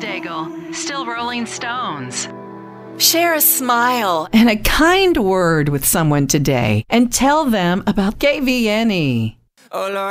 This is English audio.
Daigle, still Rolling Stones. Share a smile and a kind word with someone today and tell them about KVNE. Oh Lord.